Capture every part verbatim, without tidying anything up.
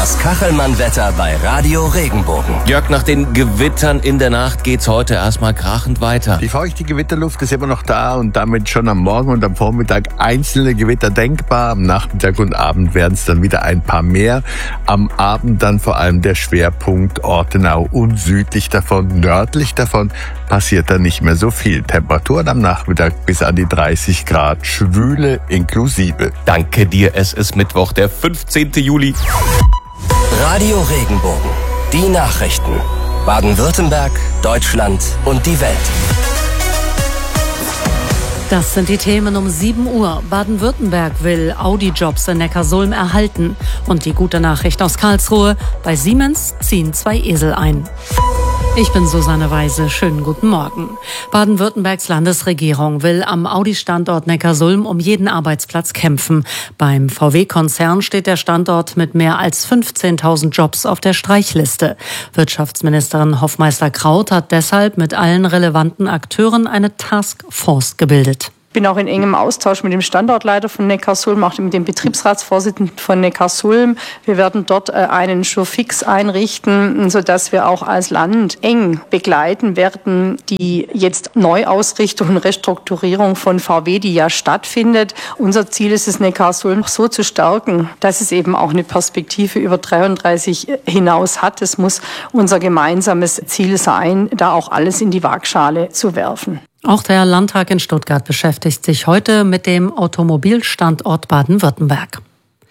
Das Kachelmann-Wetter bei Radio Regenbogen. Jörg, nach den Gewittern in der Nacht geht's heute erstmal krachend weiter. Die feuchte Gewitterluft ist immer noch da und damit schon am Morgen und am Vormittag einzelne Gewitter denkbar. Am Nachmittag und Abend werden es dann wieder ein paar mehr. Am Abend dann vor allem der Schwerpunkt Ortenau und südlich davon, nördlich davon passiert dann nicht mehr so viel. Temperaturen am Nachmittag bis an die dreißig Grad, Schwüle inklusive. Danke dir, es ist Mittwoch, der fünfzehnten Juli. Radio Regenbogen. Die Nachrichten. Baden-Württemberg, Deutschland und die Welt. Das sind die Themen um sieben Uhr. Baden-Württemberg will Audi-Jobs in Neckarsulm erhalten. Und die gute Nachricht aus Karlsruhe: Bei Siemens ziehen zwei Esel ein. Ich bin Susanne Weise. Schönen guten Morgen. Baden-Württembergs Landesregierung will am Audi-Standort Neckarsulm um jeden Arbeitsplatz kämpfen. Beim V W-Konzern steht der Standort mit mehr als fünfzehntausend Jobs auf der Streichliste. Wirtschaftsministerin Hoffmeister-Kraut hat deshalb mit allen relevanten Akteuren eine Taskforce gebildet. Ich bin auch in engem Austausch mit dem Standortleiter von Neckarsulm, auch mit dem Betriebsratsvorsitzenden von Neckarsulm. Wir werden dort einen Surefix einrichten, sodass wir auch als Land eng begleiten werden die jetzt Neuausrichtung und Restrukturierung von V W, die ja stattfindet. Unser Ziel ist es, Neckarsulm so zu stärken, dass es eben auch eine Perspektive über dreiunddreißig hinaus hat. Es muss unser gemeinsames Ziel sein, da auch alles in die Waagschale zu werfen. Auch der Landtag in Stuttgart beschäftigt sich heute mit dem Automobilstandort Baden-Württemberg.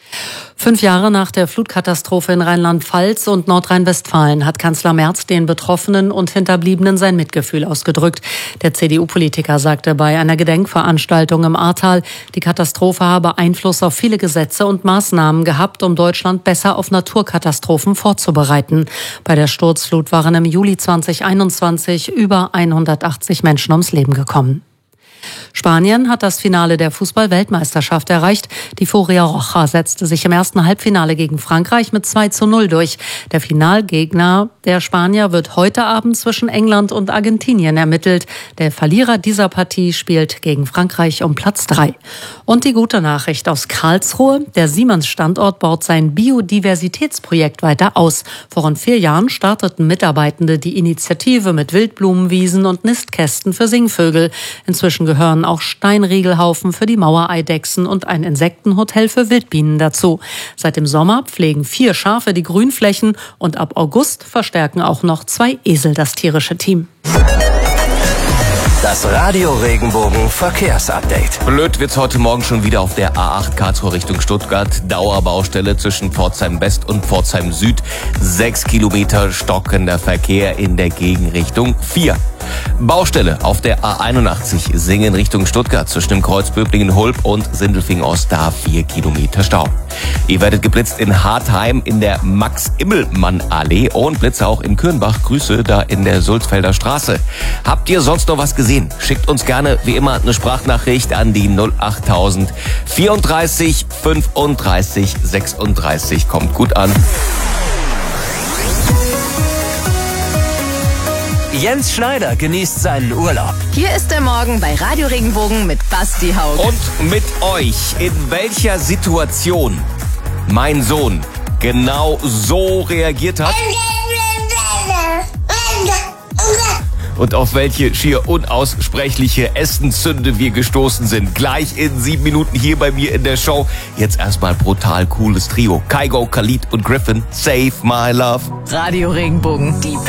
Fünf Jahre nach der Flutkatastrophe in Rheinland-Pfalz und Nordrhein-Westfalen hat Kanzler Merz den Betroffenen und Hinterbliebenen sein Mitgefühl ausgedrückt. Der C D U-Politiker sagte bei einer Gedenkveranstaltung im Ahrtal, die Katastrophe habe Einfluss auf viele Gesetze und Maßnahmen gehabt, um Deutschland besser auf Naturkatastrophen vorzubereiten. Bei der Sturzflut waren im Juli zweitausendeinundzwanzig über hundertachtzig Menschen ums Leben gekommen. Spanien hat das Finale der Fußball-Weltmeisterschaft erreicht. Die Furia Roja setzte sich im ersten Halbfinale gegen Frankreich mit zwei zu null durch. Der Finalgegner der Spanier wird heute Abend zwischen England und Argentinien ermittelt. Der Verlierer dieser Partie spielt gegen Frankreich um Platz drei. Und die gute Nachricht aus Karlsruhe: Der Siemens-Standort baut sein Biodiversitätsprojekt weiter aus. Vor rund vier Jahren starteten Mitarbeitende die Initiative mit Wildblumenwiesen und Nistkästen für Singvögel. Inzwischen gehören auch Steinriegelhaufen für die Mauereidechsen und ein Insektenhotel für Wildbienen dazu. Seit dem Sommer pflegen vier Schafe die Grünflächen und ab August verstärken auch noch zwei Esel das tierische Team. Das Radio Regenbogen Verkehrsupdate. Blöd wird's heute Morgen schon wieder auf der A acht Karlsruhe Richtung Stuttgart. Dauerbaustelle zwischen Pforzheim West und Pforzheim Süd. Sechs Kilometer stockender Verkehr in der Gegenrichtung. Vier. Baustelle auf der A einundachtzig Singen Richtung Stuttgart zwischen dem Kreuz Böblingen-Hulb und Sindelfingen-Ost, da vier Kilometer Stau. Ihr werdet geblitzt in Hartheim in der Max-Immelmann-Allee und Blitze auch in Kürnbach. Grüße da in der Sulzfelder Straße. Habt ihr sonst noch was gesehen? Schickt uns gerne wie immer eine Sprachnachricht an die null achttausend vierunddreißig fünfunddreißig sechsunddreißig. Kommt gut an. Jens Schneider genießt seinen Urlaub. Hier ist der Morgen bei Radio Regenbogen mit Basti Haug. Und mit euch, in welcher Situation mein Sohn genau so reagiert hat und auf welche schier unaussprechliche Essenssünde wir gestoßen sind. Gleich in sieben Minuten hier bei mir in der Show. Jetzt erstmal brutal cooles Trio. Kygo, Khalid und Griffin. Save My Love. Radio Regenbogen, die